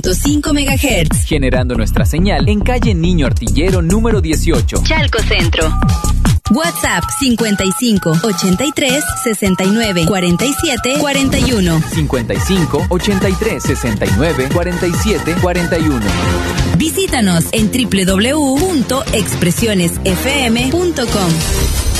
5 MHz. Generando nuestra señal en calle Niño Artillero número 18. Chalco Centro. WhatsApp 55 83 69 47 41. 55 83 69 47 41. Visítanos en www.expresionesfm.com.